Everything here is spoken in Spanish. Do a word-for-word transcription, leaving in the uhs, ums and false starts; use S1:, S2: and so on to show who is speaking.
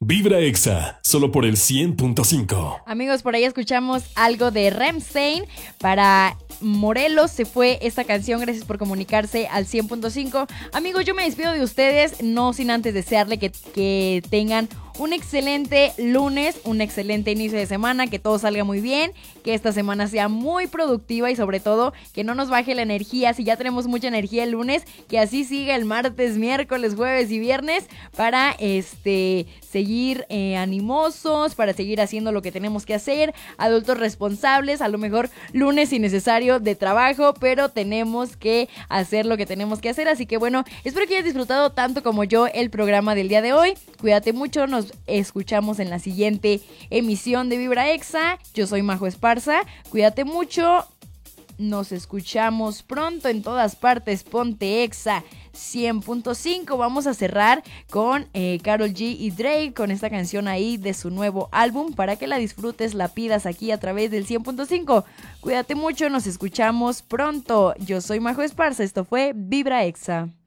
S1: Vibra Exa, solo por el cien punto cinco.
S2: Amigos, por ahí escuchamos algo de Rammstein. Para Morelos se fue esta canción. Gracias por comunicarse al cien punto cinco. Amigos, yo me despido de ustedes, no sin antes desearle que, que tengan un excelente lunes, un excelente inicio de semana, que todo salga muy bien, que esta semana sea muy productiva y sobre todo que no nos baje la energía. Si ya tenemos mucha energía el lunes, que así siga el martes, miércoles, jueves y viernes para este seguir eh, animosos, para seguir haciendo lo que tenemos que hacer, adultos responsables, a lo mejor lunes innecesario de trabajo, pero tenemos que hacer lo que tenemos que hacer. Así que bueno, espero que hayas disfrutado tanto como yo el programa del día de hoy. Cuídate mucho, nos escuchamos en la siguiente emisión de Vibra Exa. Yo soy Majo Esparza, cuídate mucho, nos escuchamos pronto en todas partes. Ponte Exa cien punto cinco. Vamos a cerrar con eh, Karol G y Drake, con esta canción ahí de su nuevo álbum, para que la disfrutes, la pidas aquí a través del cien punto cinco. Cuídate mucho, nos escuchamos pronto. Yo soy Majo Esparza, esto fue Vibra Exa.